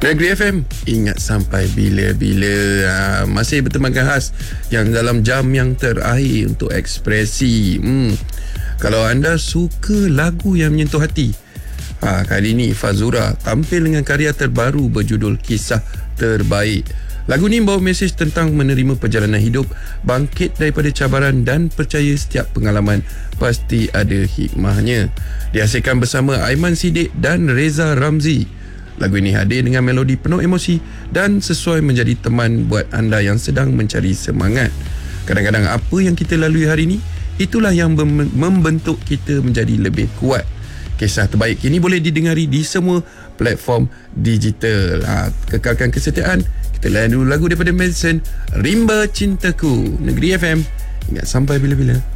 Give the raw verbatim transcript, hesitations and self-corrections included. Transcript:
Negeri F M, ingat sampai bila-bila. ha, Masih bertemankan khas yang dalam jam yang terakhir untuk ekspresi. hmm. Kalau anda suka lagu yang menyentuh hati, ha, kali ini Fazura tampil dengan karya terbaru berjudul Kisah Terbaik. Lagu ni bawa mesej tentang menerima perjalanan hidup, bangkit daripada cabaran dan percaya setiap pengalaman pasti ada hikmahnya. Dihasilkan bersama Aiman Siddiq dan Reza Ramzi. Lagu ini hadir dengan melodi penuh emosi dan sesuai menjadi teman buat anda yang sedang mencari semangat. Kadang-kadang apa yang kita lalui hari ini, itulah yang membentuk kita menjadi lebih kuat. Kisah Terbaik kini boleh didengari di semua platform digital. Ha, kekalkan kesetiaan. Kita layan dulu lagu daripada Madison, Rimba Cintaku. Negeri F M, ingat sampai bila-bila.